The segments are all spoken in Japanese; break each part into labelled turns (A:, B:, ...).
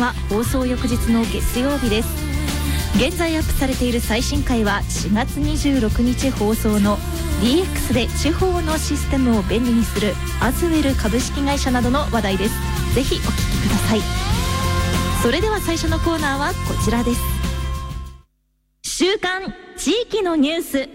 A: は放送翌日の月曜日です。現在アップされている最新回は4月26日放送の DX で地方のシステムを便利にするアズウェル株式会社などの話題です。ぜひお聞きください。それでは最初のコーナーはこちらです。週刊地域のニュース。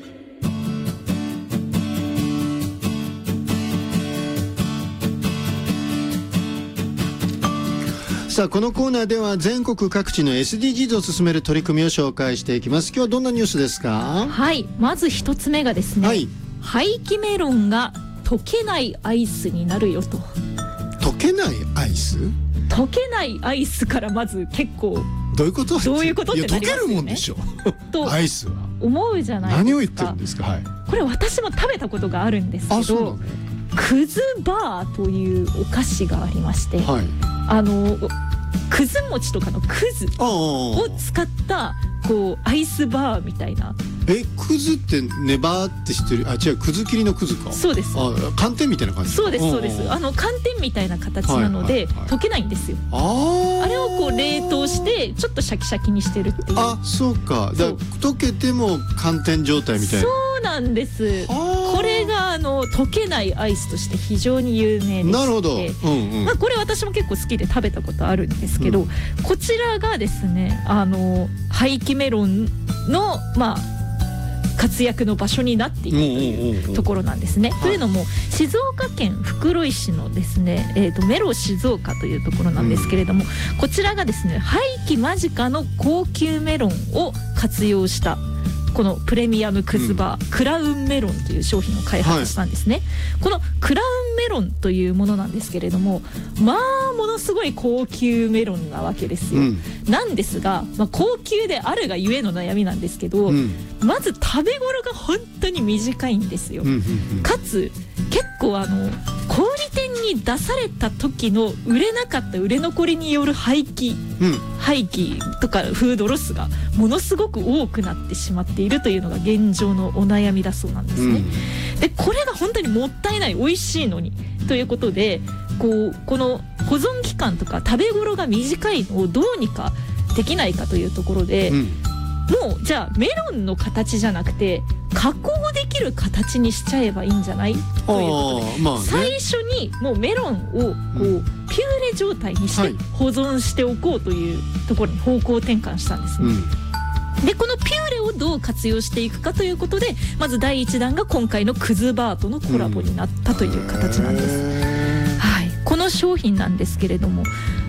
B: さあこのコーナーでは全国各地の SDGs を進める取り組みを紹介していきます。今日はどんなニュースですか？
A: はい、まず一つ目がですね、廃棄メロンが溶けないアイスになるよと。
B: 溶けないアイス？
A: 溶けないアイスからまず結構
B: どういうこと？
A: どういうことってなりますよね。
B: 溶けるもんでしょ
A: と
B: アイスは
A: 思うじゃないですか。
B: 何を言ってるんですか？はい、
A: これ私も食べたことがあるんですけど、くずバーというお菓子がありまして、はい、くず餅とかのくずを使ったこうアイスバーみたいな。
B: くずってネバーって知ってる？違う、くず切りのくずか。
A: そうです。
B: 寒天みたいな感じ。
A: そうですそうです。寒天みたいな形なので、溶けないんですよ。あれをこう冷凍してちょっとシャキシャキにしてるっていう。
B: あ、そうか。だ溶けても寒天状態みたいな。
A: そうなんです。これが溶けないアイスとして非常に有名でして、なるほど。これ私も結構好きで食べたことあるんですけど、こちらがですね、廃棄メロンの活躍の場所になっているというところなんですね。というのも静岡県袋井市のですね、メロ静岡というところなんですけれども、こちらがですね、廃棄間近の高級メロンを活用したこのプレミアムくずバー、クラウンメロンという商品を開発したんですね。このクラウンメロンというものなんですけれども、ものすごい高級メロンなわけですよ。なんですが、高級であるがゆえの悩みなんですけど、まず食べ頃が本当に短いんですよ。かつ結構小売店に出された時の売れなかった売れ残りによる廃棄とかフードロスがものすごく多くなってしまっているというのが現状のお悩みだそうなんですね。でこれが本当にもったいない、美味しいのにということで、この保存期間とか食べ頃が短いのをどうにかできないかというところで、もうじゃあメロンの形じゃなくて加工できる形にしちゃえばいいんじゃないということで、最初にもうメロンをこうピューレ状態にして保存しておこうというところに方向転換したんですね。でこのピューレをどう活用していくかということで、まず第1弾が今回のくずバーとのコラボになったという形なんです。はい、この商品なんですけれども、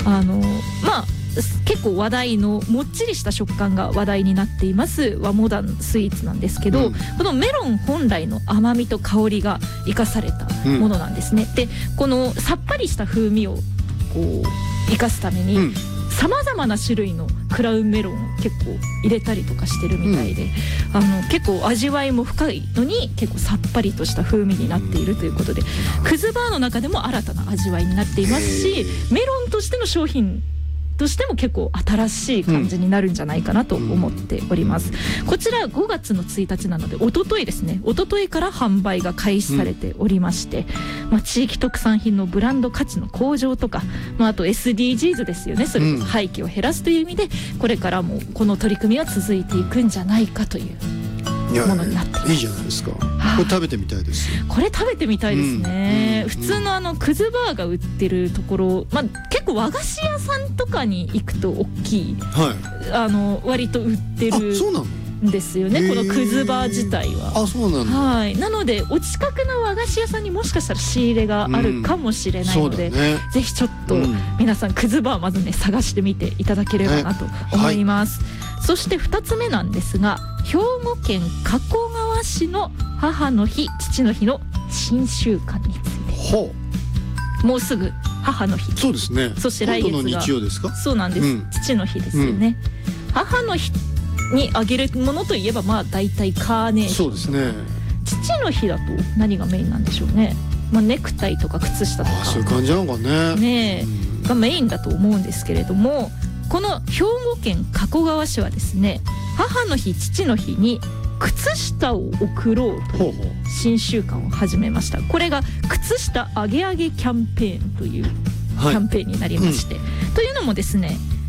A: 結構話題のもっちりした食感が話題になっています和モダンスイーツなんですけど、このメロン本来の甘みと香りが生かされたものなんですね。でこのさっぱりした風味をこう生かすために、さまざまな種類のクラウンメロンを結構入れたりとかしてるみたいで、結構味わいも深いのに結構さっぱりとした風味になっているということで、くずバーの中でも新たな味わいになっていますし、メロンとしての商品としても結構新しい感じになるんじゃないかなと思っております。こちら5月の1日なので一昨日ですね、一昨日から販売が開始されておりまして、地域特産品のブランド価値の向上とか、あと SDGs ですよね、それこそ廃棄を減らすという意味でこれからもこの取り組みは続いていくんじゃないかというものになっています。
B: いいじゃないですか。これ食べてみたいです。
A: これ食べてみたいですね。普通のくずバーが売ってるところ、結構和菓子屋さんとかに行くと大きい、割と売ってるんですよね、このくずバー自体は。そうなんだ。はい。なのでお近くの和菓子屋さんにもしかしたら仕入れがあるかもしれないので、ぜひちょっと皆さんくずバーまずね探してみていただければなと思います。そして2つ目なんですが、兵庫県加古川市の母の日父の日の新習慣について。もうすぐ母の日。そうですね。そして来月が今度の日曜ですか？そうなんです、父の日ですよね。母の日にあげるものといえばだいたいカーネーション。そうですね。父の日だと何がメインなんでしょうね。ネクタイとか靴下とかそういう感じなのかね。がメインだと思うんですけれども、この兵庫県加古川市はですね、母の日父の日に靴下を贈ろうという新習慣を始めました。これが靴下あげあげキャンペーンというキャンペーンになりまして、というのもですね、